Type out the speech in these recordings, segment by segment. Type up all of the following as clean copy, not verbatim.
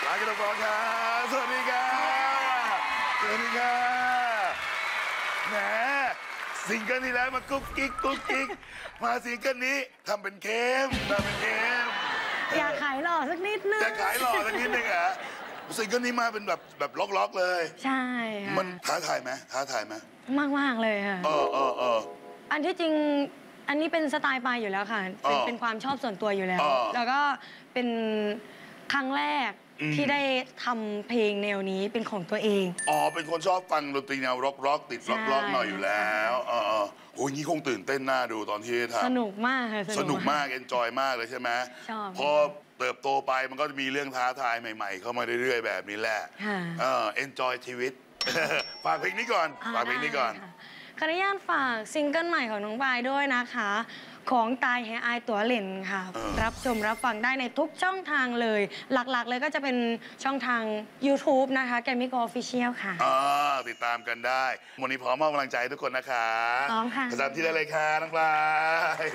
ลากระดกค่ะสวัสดีค่ะสวัสดีค่ะแหมซิงเกิลที่แล้วมากุ๊กกิ๊กมาซิงเกิลนี้ทำเป็นเข้มอยากขายหล่อสักนิดนึงจะขายหล่อสักนิดนึงเหรอซิงเกิลนี้มาเป็นแบบล็อกๆเลยใช่มันท้าทายไหมมากเลยค่ะอันที่จริงอันนี้เป็นสไตล์ปายอยู่แล้วค่ะเป็นความชอบส่วนตัวอยู่แล้วแล้วก็เป็นครั้งแรกที่ได้ทำเพลงแนวนี้เป็นของตัวเองเป็นคนชอบฟังดนตรีแนวร็อกติดล็อกหน่อยอยู่แล้วโอ้ยงี้คงตื่นเต้นน่าดูตอนที่ทำสนุกมากค่ะสนุกมากเอนจอยมากเลยใช่ไหมชอบพอเติบโตไปมันก็จะมีเรื่องท้าทายใหม่ๆเข้ามาเรื่อยๆแบบนี้แหละเอนจอยชีวิตฝากเพลงนี้ก่อนขออนุญาตฝากซิงเกิลใหม่ของน้องปายด้วยนะคะของตายแฮอายตัวเหล่นค่ะรับชมรับฟังได้ในทุกช่องทางเลยหลักๆเลยก็จะเป็นช่องทาง YouTube นะคะแกมมี่โกออฟฟิเชียลค่ะติดตามกันได้วันนี้พร้อมมอบกำลังใจทุกคนนะคะพร้อมค่ะประจำที่ได้เลยค่ะน้องปาย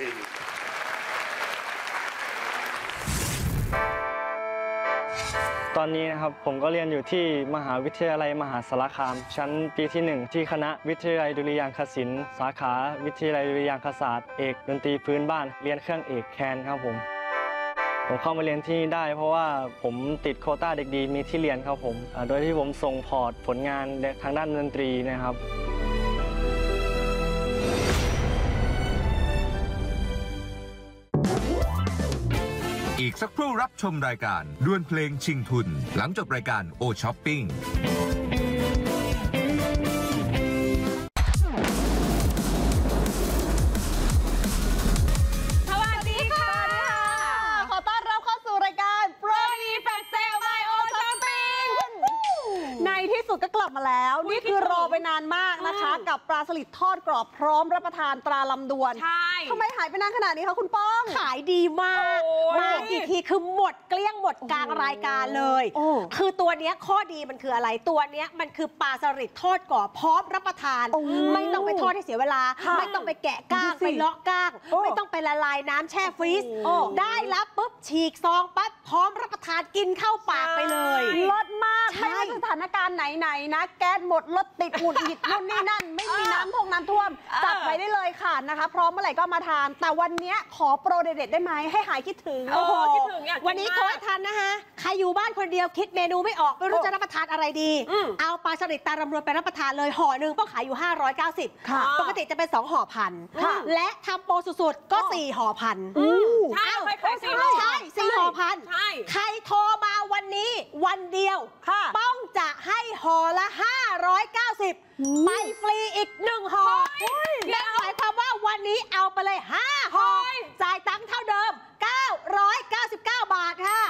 ตอนนี้นะครับผมก็เรียนอยู่ที่มหาวิทยาลัยมหาสารคามชั้นปีที่1ที่คณะวิทยาลัยดุริยางคศิลป์สาขาวิทยาลัยดุริยางคศาสตร์เอกดนตรีพื้นบ้านเรียนเครื่องเอกแคนครับผมเข้ามาเรียนที่นี่ได้เพราะว่าผมติดโควต้าเด็กดีมีที่เรียนครับผมโดยที่ผมส่งพอร์ตผลงานทางด้านดนตรีนะครับอีกสักครู่รับชมรายการดวลเพลงชิงทุนหลังจบรายการโอช้อปปิ้งสวัสดีค่ะขอต้อนรับเข้าสู่รายการโปรดีแฟชเซลบายโอช้อปปิ้งในที่สุดก็กลับมาแล้วนี่คือรอไปนานมากนะคะกับปลาสลิดทอดกรอบพร้อมรับประทานตราลำดวนใช่ทำไมหายไปนานขนาดนี้คะคุณป้องขายดีมากมากี่ทีคือหมดเกลี้ยงหมดกลางรายการเลยคือตัวเนี้ยข้อดีมันคืออะไรตัวเนี้ยมันคือปลาสลิดทอดกรอบพร้อมรับประทานไม่ต้องไปทอดให้เสียเวลาไม่ต้องไปแกะก้างไปเลาะก้างไม่ต้องไปละลายน้ำแช่ฟรีซได้รับปุ๊บฉีกซองปั๊บพร้อมรับประทานกินเข้าปากไปเลยรสมากไม่ว่าสถานการณ์ไหนนะแก๊สหมดรถติดหงุดหงิดนู่นนี่นั่นไม่มีน้ำท่วมจัดไว้ได้เลยค่ะนะคะพร้อมเมื่อไหร่ก็มาทานแต่วันนี้ขอโปรเด็ดๆได้ไหมให้หายคิดถึงคิดถึงวันนี้โทษทันนะคะใครอยู่บ้านคนเดียวคิดเมนูไม่ออกไม่รู้จะรับประทานอะไรดีเอาปลาสลิดตาลำดวนไปรับประทานเลยห่อหนึ่งก็ขายอยู่590ปกติจะเป็น2ห่อพันและทำโปรสุดๆก็4ห่อพันใช่4ห่อพันใครโทรมาวันนี้วันเดียวต้องจะให้ห่อละ590ไปฟรีอีก1ห่อและหมายความว่าวันนี้เอาไปเลย5ห่อจ่ายตังค์เท่าเดิม999 บาทค่ะ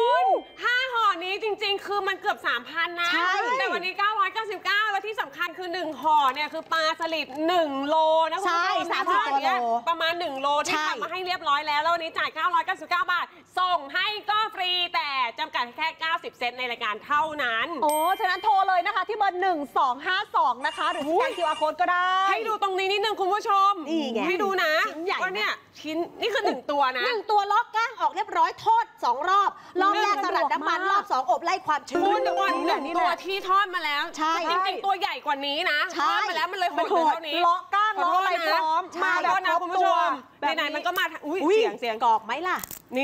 5ห่อนี้จริงๆคือมันเกือบ 3,000 นะแต่วันนี้999แล้วที่สำคัญคือ1ห่อเนี่ยคือปลาสลิด1โลนะคุณผู้ชม30 โลประมาณ1โลที่ทำมาให้เรียบร้อยแล้ววันนี้จ่าย999 บาทส่งให้ก็ฟรีแต่จำกัดแค่90 เซนต์ในรายการเท่านั้นฉะนั้นโทรเลยนะคะที่เบอร์1252นะคะหรือสแกน QR Code ก็ได้ให้ดูตรงนี้นิดนึงคุณผู้ชมให้ดูนะว่าเนี่ยชิ้นนี่คือ1ตัวนะ 1ตัวล็อกก้างออกเรียบร้อยทอด2รอบรอบแรกสลัดน้ำมันรอบ2อบไล่ความชื้นตัวที่ทอดมาแล้วจริงๆตัวใหญ่กว่านี้นะทอดมาแล้วมันเลยโหดเท่านี้ล็อกก้างล็อกอะไรพร้อมมาแล้วนะคุณผู้ชมไหนๆมันก็มาเสียงกรอบไหมล่ะนี่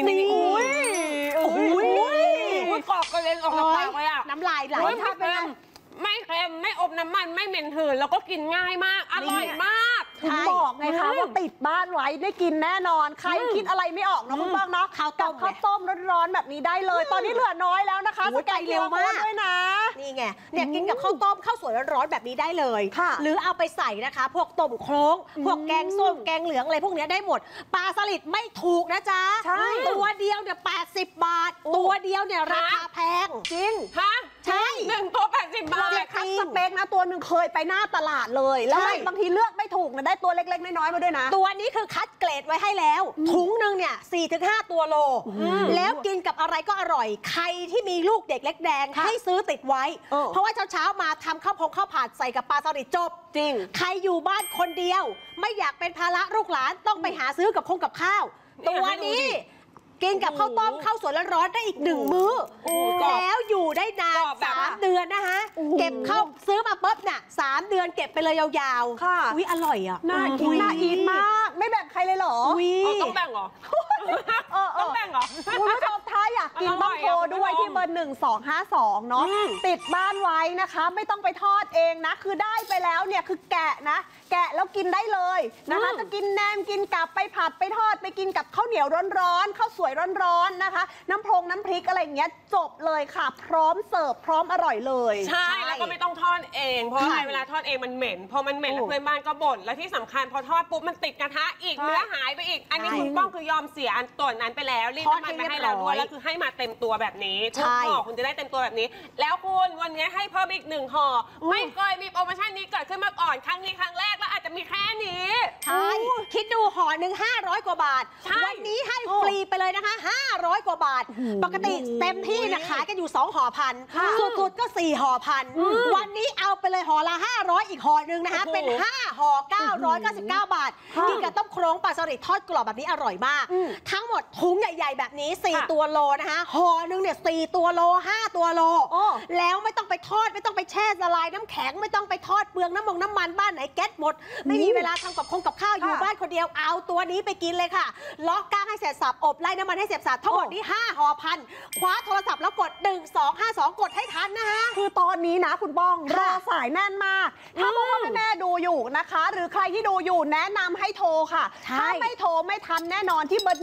กรอบกระเด็นออกจากปากเลยอ่ะน้ำลายไหลถ้าเป็นไม่เค็มไม่อบน้ำมันไม่เหม็นหืนแล้วก็กินง่ายมากอร่อยมากคุณบอกไงคะว่าติดบ้านไว้ได้กินแน่นอนใครคิดอะไรไม่ออกนะคุณป้องเนาะข้าวต้มร้อนๆแบบนี้ได้เลยตอนนี้เหลือน้อยแล้วนะคะสแกนเร็วมากด้วยนะนี่ไงเนี่ยกินกับข้าวต้มข้าวสวยร้อนๆแบบนี้ได้เลยหรือเอาไปใส่นะคะพวกต้มโคร้งพวกแกงส้มแกงเหลืองอะไรพวกนี้ได้หมดปลาสลิดไม่ถูกนะจ๊ะตัวเดียวเนี่ย80 บาทตัวเดียวเนี่ยราคาแพงจริงใช่ 1ตัว80 บาทคัดสเปคนะตัวหนึ่งเคยไปหน้าตลาดเลยแล้วบางทีเลือกไม่ถูกนะได้ตัวเล็กๆน้อยๆมาด้วยนะตัวนี้คือคัดเกรดไว้ให้แล้วถุงหนึ่งเนี่ย 4-5 ตัวโลแล้วกินกับอะไรก็อร่อยใครที่มีลูกเด็กเล็กแดงให้ซื้อติดไว้เพราะว่าเช้ามาทำข้าวผัดใส่กับปลาสลิดจบจริงใครอยู่บ้านคนเดียวไม่อยากเป็นภาระลูกหลานต้องไปหาซื้อกับข้าวตัวนี้แกกินกับข้าวต้มข้าวสวยร้อนๆได้อีก1 มื้อแล้วอยู่ได้นาน3 เดือนนะคะเก็บเข้าซื้อมาปุ๊บน่ะ3 เดือนเก็บไปเลยยาวๆค่ะอุ๊ยอร่อยอ่ะน่ากินน่าอีทมากไม่แบ่งใครเลยเหรอต้องแบ่งเหรอต้องแบ่งเหรอคุณผู้ชมถ้าอยากกินต้องโทรด้วยที่เบอร์ 1252 เนาะติดบ้านไว้นะคะไม่ต้องไปทอดเองนะคือได้ไปแล้วเนี่ยคือแกะนะแกะแล้วกินได้เลยนะคะจะกินแหนมกินกับไปผัดไปทอดไปกินกับข้าวเหนียวร้อนๆข้าวสวยร้อนๆนะคะน้ำพริกอะไรอย่างเงี้ยจบเลยค่ะพร้อมเสิร์ฟพร้อมอร่อยเลยใช่แล้วก็ไม่ต้องทอดเองเพราะว่าเวลาทอดเองมันเหม็นพอมันเหม็นแล้วเพื่อนบ้านก็บ่นและที่สำคัญพอทอดปุ๊บมันติดกระทะอีกเนื้อหายไปอีกอันนี้คุณป้องคือยอมเสียอันตัวนั้นไปแล้วรีดน้ำมันไปให้เราด้วยแล้วคือให้มาเต็มตัวแบบนี้ทุกห่อคุณจะได้เต็มตัวแบบนี้แล้วคุณวันนี้ให้เพิ่มอีก1 ห่อไม่เคยมีโปรโมชั่นนี้เกิดขึ้นมาก่อนครั้งนี้ครั้งแรกแล้วอาจจะมีแค่นี้ใช่คิดดูห่อหนึ่ง500 กว่าบาทวันนี้ให้ฟรีไปเลยนะคะ500 กว่าบาทปกติเต็มที่นะขายกันอยู่2 ห่อพันสุดๆก็4 ห่อพันวันนี้เอาไปเลยห่อละ500อีกห่อหนึ่งนะคะเป็น5 ห่อ999 บาทกินกับต้มโครงปลาสลิดทอดกรอบแบบนี้อร่อยมากทั้งหมดถุงใหญ่ๆแบบนี้4 ตัวโลนะคะห่อหนึ่งเนี่ย4 ตัวโล5 ตัวโลแล้วไม่ต้องไปทอดไม่ต้องไปแช่ละลายน้ำแข็งไม่ต้องไปทอดเปลืองน้ำมันบ้านไหนแก๊สหมดไม่มีเวลาทำกับข้าวอยู่บ้านคนเดียวเอาตัวนี้ไปกินเลยค่ะล็อกก้างให้เสร็จสับอบไล่น้ำมันให้เสร็จสับทั้งหมดนี้5 ห่อพันคว้าโทรศัพท์แล้วกด1252กดให้ทันนะคะคือตอนนี้นะคุณบ้องรอสายแน่นมากถ้าพ่อแม่ดูอยู่นะคะหรือใครที่ดูอยู่แนะนำให้โทรค่ะถ้าไม่โทรไม่ทันแน่นอนที่เบอร์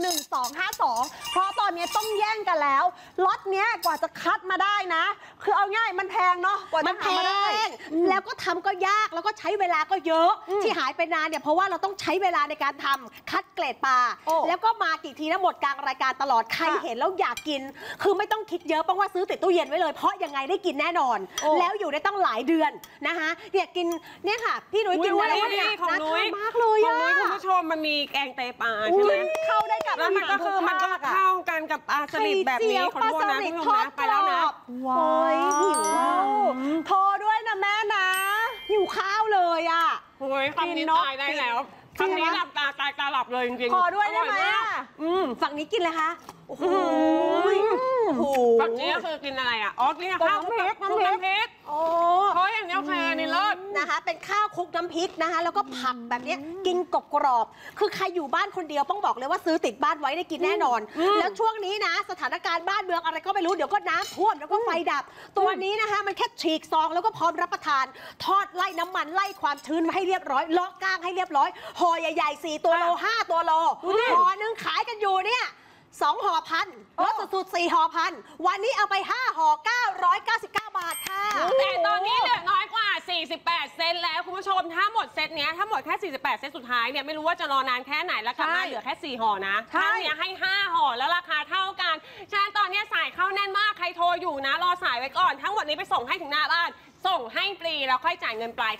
1252เพราะตอนนี้ต้องแย่งกันแล้วล็อตเนี้ยกว่าจะคัดมาได้นะคือเอาง่ายมันแพงเนาะกว่าจะทำมาได้แล้วก็ทำก็ยากแล้วก็ใช้เวลาก็เยอะที่หายไปนานเนี่ยเพราะว่าเราต้องใช้เวลาในการทำคัดเกรดปลาแล้วก็มากี่ทีนะหมดกลางรายการตลอดใครเห็นแล้วอยากกินคือไม่ต้องคิดเยอะเพราะว่าซื้อติดตู้เย็นไว้เลยเพราะยังไงได้กินแน่นอนแล้วอยู่ได้ตั้งหลายเดือนนะคะเนี่ยกินเนี่ยค่ะพี่นุ้ยกินอะไรเนี่ยของนุ้ยมากเลยของนุ้ยคุณผู้ชมมันมีแกงเตปลาใช่ไหมเข้าได้กับแล้วมันก็คือมันก็เข้ากันกับปลาสลิดแบบนี้ของพวกนั้นพี่นุ้ยไปแล้วนะว้ายหิวโทรด้วยนะแม่นะหิวข้าวเลยอ่ะโอ้ยคำนี้ตายได้แล้วคำนี้หลับตาตายตาหลับเลยจริงๆขอด้วยได้ไหมฝั่งนี้กินเลยคะโอ้โหฝั่งนี้ก็คือกินอะไรอ่ะอ๋อกินข้าวคลุกน้ำพริกโอ้ยอย่างนี้โอเคนี่เลิศนะคะเป็นข้าวคลุกน้ำพริกนะคะแล้วก็ผักแบบนี้กินกรอบคือใครอยู่บ้านคนเดียวต้องบอกเลยว่าซื้อติดบ้านไว้ได้กินแน่นอนแล้วช่วงนี้นะสถานการณ์บ้านเมืองอะไรก็ไม่รู้เดี๋ยวก็น้ำท่วมแล้วก็ไฟดับตัวนี้นะคะมันแค่ฉีกซองแล้วก็พร้อมรับประทานทอดไล่น้ำมันไล่ความชื้นมาให้เรียบร้อยเลาะก้างให้เรียบร้อยห่อใหญ่ๆ4 ตัวโล5 ตัวโลห่อนึงขายกันอยู่เนี่ย2 ห่อพันลดสุดๆ4 ห่อพันวันนี้เอาไป5 ห่อ999 บาทค่ะแต่ตอนนี้เหลือน้อยกว่า48 เซนแล้วคุณผู้ชมถ้าหมดเซตเนี้ยถ้าหมดแค่48 เซนสุดท้ายเนี่ยไม่รู้ว่าจะรอนานแค่ไหนแล้วกลับมาเหลือแค่4 ห่อนะท่านเนี่ยให้5 ห่อแล้วราคาเท่ากันฉะนั้นตอนนี้สายเข้าแน่นมากใครโทรอยู่นะรอสายไว้ก่อนทั้งหมดนี้ไปส่งให้ถึงหน้าบ้านส่งให้ฟรีแล้วค่อยจ่ายเงินปลาย